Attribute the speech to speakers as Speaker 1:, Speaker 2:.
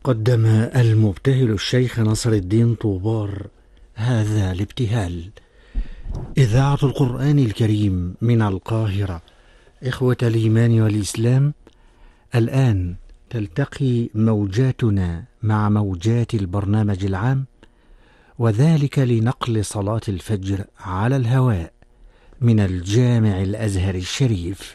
Speaker 1: قدم المبتهل الشيخ نصر الدين طوبار هذا الابتهال. إذاعة القرآن الكريم من القاهرة. إخوة الإيمان والإسلام، الآن تلتقي موجاتنا مع موجات البرنامج العام، وذلك لنقل صلاة الفجر على الهواء من الجامع الأزهر الشريف.